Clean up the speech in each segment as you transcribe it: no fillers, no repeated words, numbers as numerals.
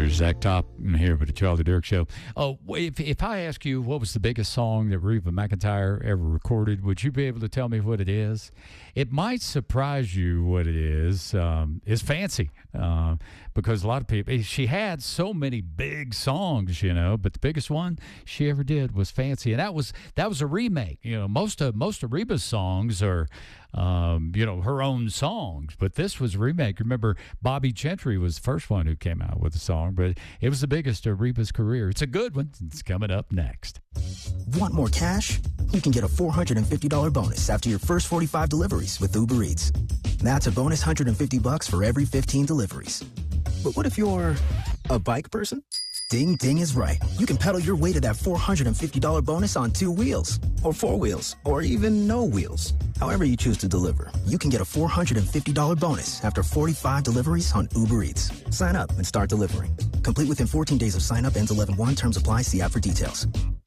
Zach Top here with the Charlie Dirk Show. Oh, if I ask you what was the biggest song that Reba McEntire ever recorded, would you be able to tell me what it is? It might surprise you what it is. It's Fancy, because a lot of people, she had so many big songs, you know, but the biggest one she ever did was Fancy, and that was a remake. You know, most of Reba's songs are, you know, her own songs, but this was a remake. Remember, Bobby Gentry was the first one who came out with a song, but it was the biggest of Reba's career. It's a good one. It's coming up next. Want more cash? You can get a $450 bonus after your first 45 deliveries with Uber Eats. That's a bonus $150 for every 15 deliveries. But what if you're a bike person? Ding Ding is right. You can pedal your way to that $450 bonus on 2 wheels, or 4 wheels, or even no wheels. However you choose to deliver, you can get a $450 bonus after 45 deliveries on Uber Eats. Sign up and start delivering. Complete within 14 days of sign up. Ends 11/1. Terms apply. See app for details.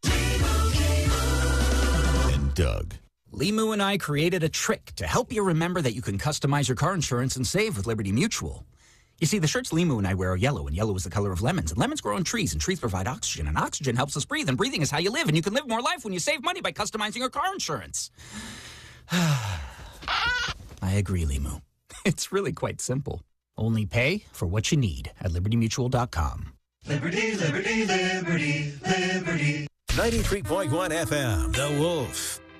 And Doug. Limu and I created a trick to help you remember that you can customize your car insurance and save with Liberty Mutual. You see, the shirts Limu and I wear are yellow, and yellow is the color of lemons. And lemons grow on trees, and trees provide oxygen, and oxygen helps us breathe, and breathing is how you live. And you can live more life when you save money by customizing your car insurance. I agree, Limu. It's really quite simple. Only pay for what you need at LibertyMutual.com. Liberty, liberty, liberty, liberty. 93.1 FM, The Wolf.